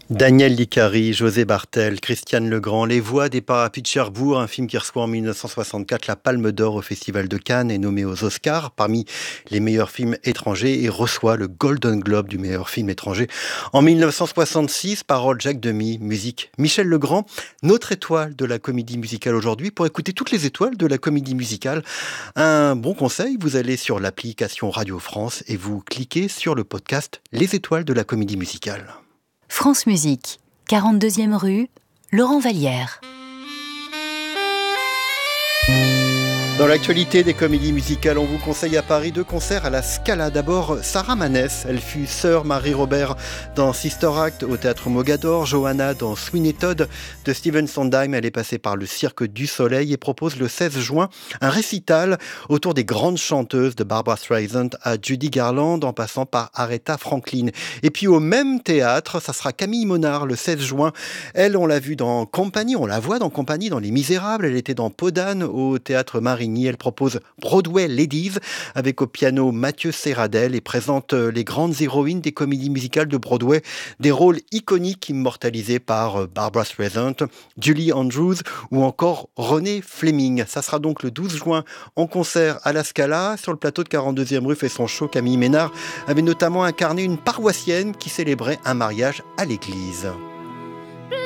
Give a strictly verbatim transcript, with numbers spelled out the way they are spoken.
Daniel Licari, José Bartel, Christiane Legrand, Les Voix des Parapluies de Cherbourg, un film qui reçoit en mille neuf cent soixante-quatre la Palme d'Or au Festival de Cannes et nommé aux Oscars parmi les meilleurs films étrangers et reçoit le Golden Globe du meilleur film étranger en mille neuf cent soixante-six. Parole Jacques Demy, musique Michel Legrand, notre étoile de la comédie musicale aujourd'hui. Pour écouter toutes les étoiles de la comédie musicale, un bon conseil, vous allez sur l'application Radio France et vous cliquez sur le podcast Les étoiles de la comédie musicale. France Musique, quarante-deuxième rue, Laurent Vallière. Dans l'actualité des comédies musicales, on vous conseille à Paris deux concerts à la Scala. D'abord, Sarah Maness, elle fut sœur Marie-Robert dans Sister Act au Théâtre Mogador, Johanna dans Sweeney Todd de Stephen Sondheim. Elle est passée par le Cirque du Soleil et propose le seize juin un récital autour des grandes chanteuses de Barbra Streisand à Judy Garland en passant par Aretha Franklin. Et puis au même théâtre, ça sera Camille Monard le seize juin. Elle, on l'a vue dans Compagnie, on la voit dans Compagnie, dans Les Misérables. Elle était dans Podane au Théâtre Marigny. Elle propose Broadway Ladies avec au piano Mathieu Serradel et présente les grandes héroïnes des comédies musicales de Broadway, des rôles iconiques immortalisés par Barbra Streisand, Julie Andrews ou encore Renée Fleming. Ça sera donc le douze juin en concert à la Scala. Sur le plateau de quarante-deuxième rue fait son show. Camille Ménard avait notamment incarné une paroissienne qui célébrait un mariage à l'église.